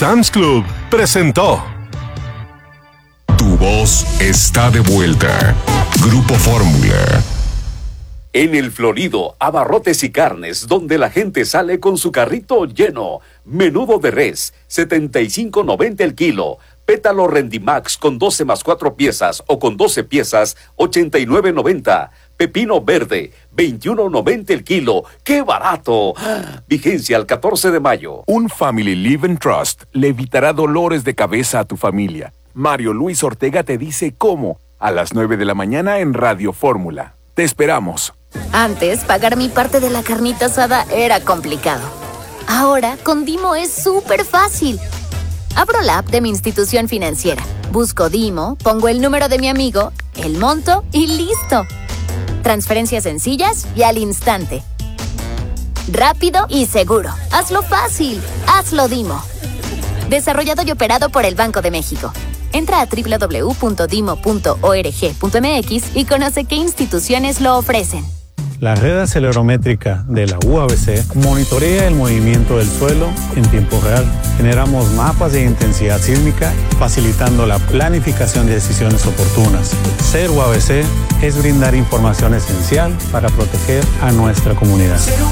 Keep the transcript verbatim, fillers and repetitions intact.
Sam's Club presentó. Tu voz está de vuelta. Grupo Fórmula. En el Florido, abarrotes y carnes, donde la gente sale con su carrito lleno. Menudo de res, setenta y cinco noventa el kilo. Pétalo Rendimax con doce más cuatro piezas o con doce piezas, ochenta y nueve noventa. Pepino verde, veintiuno noventa el kilo. ¡Qué barato! Vigencia al catorce de mayo. Un Family Living Trust le evitará dolores de cabeza a tu familia. Mario Luis Ortega te dice cómo, a las nueve de la mañana en Radio Fórmula. Te esperamos. Antes, pagar mi parte de la carnita asada era complicado. Ahora, con Dimo es súper fácil. Abro la app de mi institución financiera, busco Dimo, pongo el número de mi amigo, el monto y listo. Transferencias sencillas y al instante. Rápido y seguro. Hazlo fácil. Hazlo Dimo. Desarrollado y operado por el Banco de México. Entra a doble u doble u doble u punto dimo punto org punto m x y conoce qué instituciones lo ofrecen. La red acelerométrica de la U A B C monitorea el movimiento del suelo en tiempo real. Generamos mapas de intensidad sísmica, facilitando la planificación de decisiones oportunas. Ser U A B C es brindar información esencial para proteger a nuestra comunidad.